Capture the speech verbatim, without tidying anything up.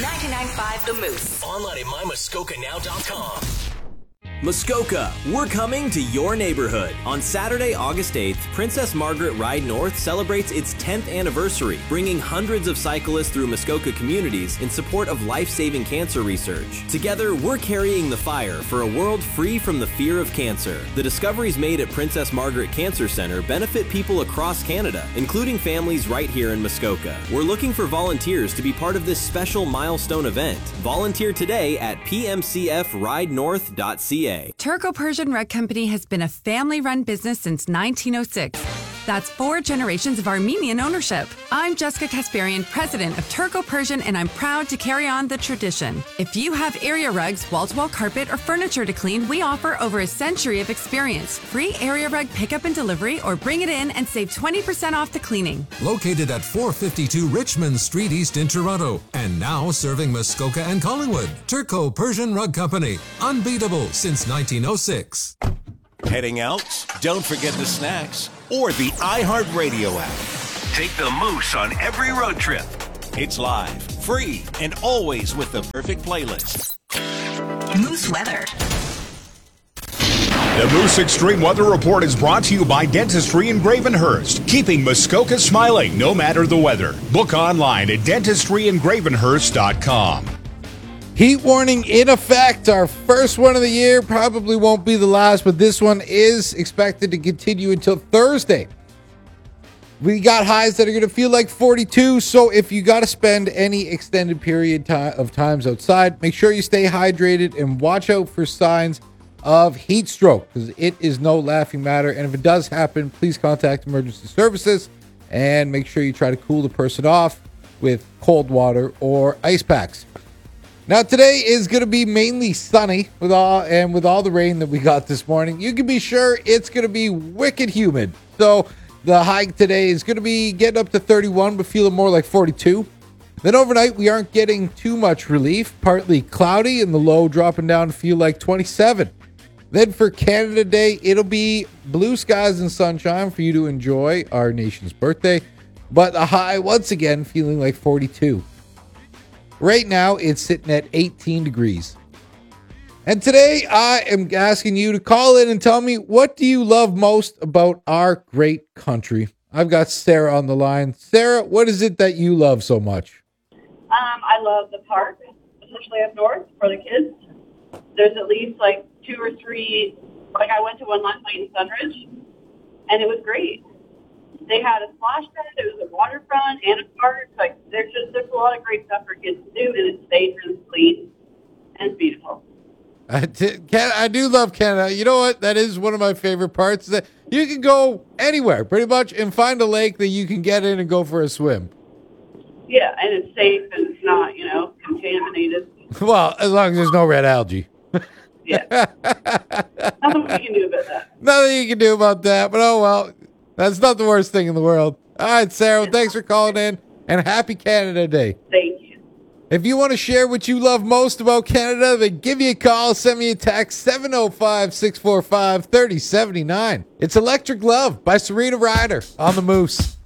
ninety-nine point five The Moose. Online at my muskoka now dot com. Muskoka, we're coming to your neighborhood. On Saturday, August eighth, Princess Margaret Ride North celebrates its tenth anniversary, bringing hundreds of cyclists through Muskoka communities in support of life-saving cancer research. Together, we're carrying the fire for a world free from the fear of cancer. The discoveries made at Princess Margaret Cancer Center benefit people across Canada, including families right here in Muskoka. We're looking for volunteers to be part of this special milestone event. Volunteer today at p m c f ride north dot c a. Turco-Persian Rug Company has been a family-run business since nineteen oh six. That's four generations of Armenian ownership. I'm Jessica Kasparian, president of Turco-Persian, and I'm proud to carry on the tradition. If you have area rugs, wall-to-wall carpet, or furniture to clean, we offer over a century of experience. Free area rug pickup and delivery, or bring it in and save twenty percent off the cleaning. Located at four fifty-two Richmond Street East in Toronto, and now serving Muskoka and Collingwood. Turco-Persian Rug Company. Unbeatable since nineteen oh six. Heading out? Don't forget the snacks or the iHeartRadio app. Take the Moose on every road trip. It's live, free, and always with the perfect playlist. Moose weather. The Moose Extreme Weather Report is brought to you by Dentistry in Gravenhurst, keeping Muskoka smiling no matter the weather. Book online at dentistry in gravenhurst dot com. Heat warning in effect. Our first one of the year probably won't be the last, but this one is expected to continue until Thursday. We got highs that are going to feel like forty-two, so if you got to spend any extended period of times outside, make sure you stay hydrated and watch out for signs of heat stroke, because it is no laughing matter. And if it does happen, please contact emergency services and make sure you try to cool the person off with cold water or ice packs. Now, today is going to be mainly sunny with all and with all the rain that we got this morning. You can be sure it's going to be wicked humid. So the high today is going to be getting up to thirty-one, but feeling more like forty-two. Then overnight, we aren't getting too much relief. Partly cloudy and the low dropping down to feel like twenty-seven. Then for Canada Day, it'll be blue skies and sunshine for you to enjoy our nation's birthday. But the high, once again, feeling like forty-two. Right now, it's sitting at eighteen degrees. And today, I am asking you to call in and tell me, what do you love most about our great country? I've got Sarah on the line. Sarah, what is it that you love so much? Um, I love the park, especially up north for the kids. There's at least like two or three, like I went to one last night in Sunridge, and it was great. They had a splash pad, there was a waterfront, and a park. Like, there's just there's a lot of great stuff for kids to do, and it's safe and it's clean, and it's beautiful. I, t- can, I do love Canada. You know what? That is one of my favorite parts. That you can go anywhere, pretty much, and find a lake that you can get in and go for a swim. Yeah, and it's safe, and it's not, you know, contaminated. Well, as long as there's no red algae. Yeah. Nothing we can do about that. Nothing you can do about that, but oh well. That's not the worst thing in the world. All right, Sarah, thanks for calling in, and happy Canada Day. Thank you. If you want to share what you love most about Canada, then give me a call, send me a text, seven oh five, six four five, three oh seven nine. It's Electric Love by Serena Ryder on the Moose.